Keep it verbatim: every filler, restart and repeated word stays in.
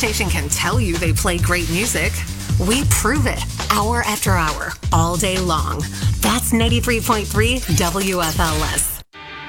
station can tell you they play great music. We prove it hour after hour, all day long. That's ninety-three point three W F L S.